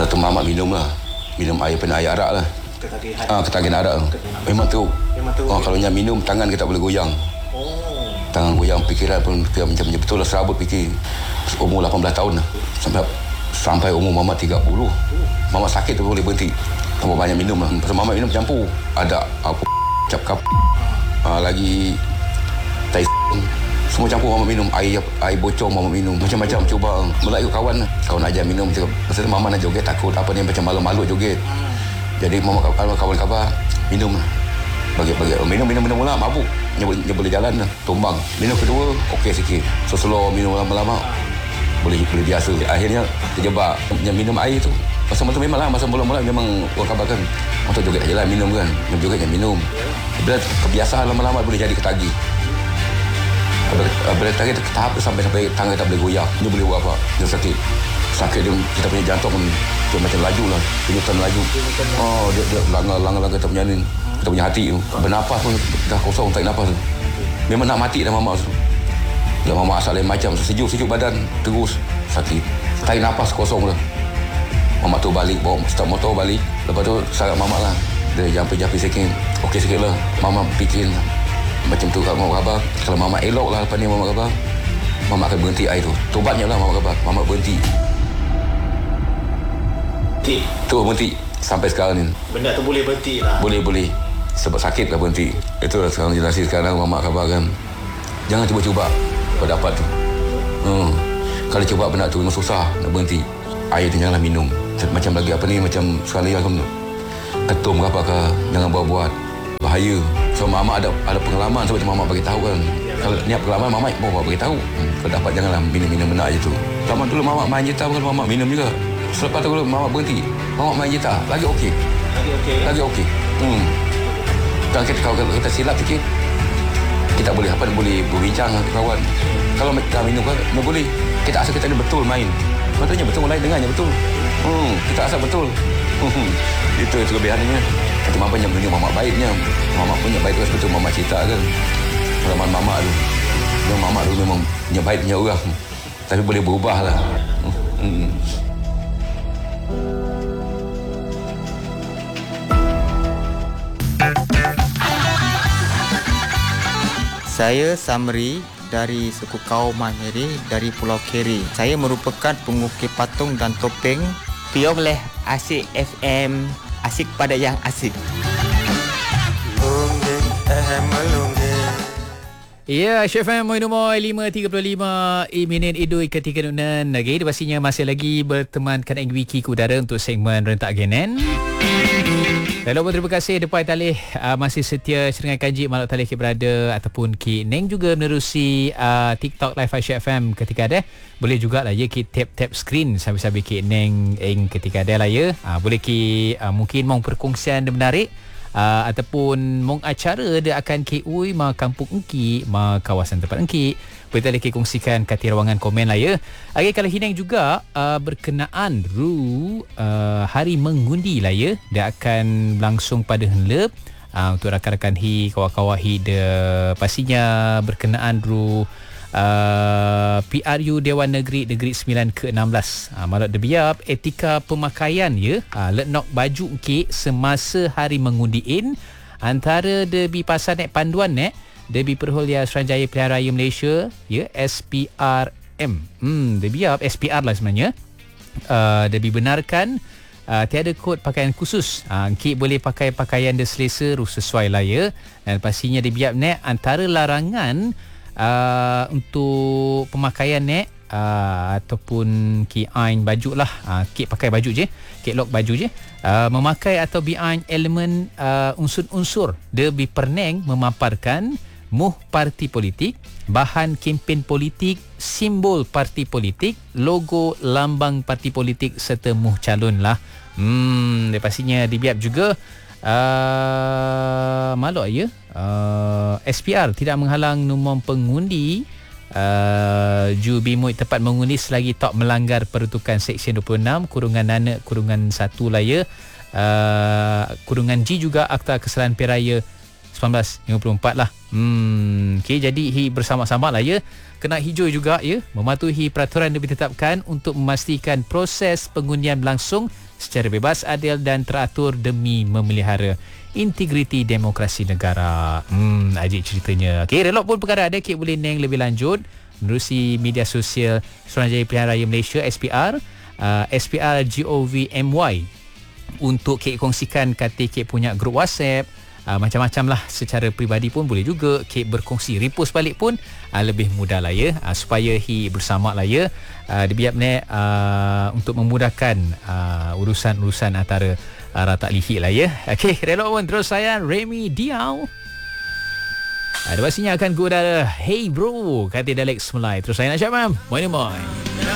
Malam tu mamak minum lah. Minum air arak lah. Ketagihan arak tu. Memang teruk. Kalau yang minum, tangan kita tak boleh goyang. Tangan goyang, fikiran pun macam betul lah serabut fikir. Umur 18 tahun lah. Sampai umur mamak 30. Mamak sakit tu boleh berhenti. Tambah banyak minum lah. Pasal mamak minum campur. Ada apa cap kap. Lagi tai semua campur mamak minum. Air bocor mamak minum. Macam-macam cuba melayu kawan lah. Kawan ajar minum. Pasal mamak nak joget takut. Apa ni macam malu-malu joget. Jadi mamak kawan khabar minum lah. Bagi minum mula mabuk. Dia boleh jalan lah. Tumbang. Minum kedua okey sikit. So slow minum lama-lama. Boleh biasa. Akhirnya terjebak. Yang minum air tu. Masa memanglah masa mula-mula memang orang khabarkan. Untuk joget aja lah minum kan. Yang joget yang minum. Bila kebiasaan lama-lama boleh jadi ketagih. Bila ketagih tahap tu sampai tangan tak boleh goyang. Dia boleh buat apa? Dia sakit. Sakit dia kita punya jantung dia macam laju lah. Penyutan laju. Dia langgar kita punya ni. Kita punya hati tu. Bernafas pun dah kosong tarik nafas tu. Memang nak mati dah mamak tu. Dia mamak asal lain macam sejuk badan terus sakit. Tarik nafas kosong dah. Mamak tu balik bawa start motor balik. Lepas tu sarat mamak lah. Dia jampi sikit. Okey sikit lah. Mamak fikir macam tu kat mamak khabar. Kalau mamak elok lah lepas ni mamak khabar. Mamak akan berhenti air tu. Tobatnya lah mamak khabar. Mamak berhenti. Tu berhenti. Sampai sekarang ni. Benda tu boleh berhenti lah. Boleh. Sebab sakit lah berhenti. Itulah sekarang jelasi sekarang mamak khabar kan. Jangan cuba-cuba. Kau dapat tu. Kalau cuba benda tu memang susah nak berhenti. Air tu janganlah minum. Macam lagi apa ni, macam sekali aku ketum ke apa ke, jangan buat-buat. Bahaya. So mamak ada pengalaman sebab mamak bagi tahu kan. Kalau niat pengalaman mamak bagi tahu. Kalau dapat janganlah minum benda je tu. Zaman dulu mamak main gitar bukan mamak minum juga. Selepas tu mamak berhenti. Mamak main gitar lagi okey. Lagi okey. Kalau kita silap sikit, kita boleh berbincang dengan kawan. Kalau kita minum kan, boleh. Kita asal kita ni betul main. Patutnya betul lain dengannya betul. Kita asal betul. Itu kelebihannya. Kata mama yang menunjuk mamak baiknya. Mamak punya baik tu betul mamak cerita kan. Pengalaman mamak tu. Mamak tu memang punya baik punya orang. Tapi boleh berubah lah. Saya Samri dari suku Kaum Mahiri dari Pulau Keri. Saya merupakan pengukir patung dan topeng. Pionglah Asik FM, asik pada yang asik. Ya, Chef FM Moinomoy 5.35 minit idul ketika nunan. Lagi pastinya masih lagi bertemankan Wiki ke udara untuk segmen Rentak Genen. Lalu terima kasih Depai Talih masih setia serengai kanji Maluk Talih Ki Berada ataupun Ki Neng juga menerusi TikTok Live Aisyah FM ketika ada. Boleh jugalah ya Ki tap screen sambil-sambil Ki Neng ketika ada lah ya. Boleh Ki mungkin mau perkongsian yang menarik ataupun mong acara dia akan Ki ui ma kampung engki ma kawasan tempat engki. Boleh Ki kongsikan kat ruangan komen lah ya. Okay, kalau Hineng juga berkenaan hari mengundi lah ya. Dia akan langsung pada henlep untuk rakan-rakan hi kawan-kawan hi dia pastinya berkenaan PRU Dewan Negeri 9 ke-16. Malak debiap etika pemakaian ya. Let nok baju ke semasa hari mengundiin antara debi pasal nek panduan nek debi Perholian Suruhanjaya Pilihan Raya Malaysia ya SPRM. Debiap SPR lah sebenarnya. Debi benarkan tiada kod pakaian khusus. Ki boleh pakai pakaian dia selesa sesuai lah ya. Dan pastinya debiap nek antara larangan untuk pemakaian nek ataupun ki ain baju lah, ki pakai baju je, ki lock baju je, memakai atau biain elemen unsur-unsur debi perneng memaparkan muh parti politik, bahan kempen politik, simbol parti politik, logo lambang parti politik serta muh calon lah. Pastinya dibiap juga maluk ya. SPR tidak menghalang nombor pengundi Jubimuit tempat mengundi selagi tak melanggar peruntukan Seksyen 26 kurungan nana kurungan 1 lah ya. Kurungan G juga Akta Kesalahan Pilihan Raya 1954 lah. Okay, jadi bersama-sama lah ya. Kena hijau juga ya, mematuhi peraturan yang ditetapkan untuk memastikan proses pengundian berlangsung secara bebas, adil dan teratur demi memelihara integriti demokrasi negara. Ajik ceritanya. Okey, relok pun perkara ada, Kek boleh neng lebih lanjut menerusi media sosial Suruhanjaya Pilihan Raya Malaysia SPR, SPR GOVMY, untuk Kek kongsikan kata Kek punya grup WhatsApp. Macam-macam lah, secara peribadi pun boleh juga Kek berkongsi, repost balik pun lebih mudah lah ya, supaya bersama lah ya, dibiar untuk memudahkan urusan-urusan antara ratak lihik lah ya. Okey, relok pun terus saya Remy Diao. Ada pastinya akan ke udara. Hey bro, kata Dialek Semelai. Terus saya nak cakap, Moin.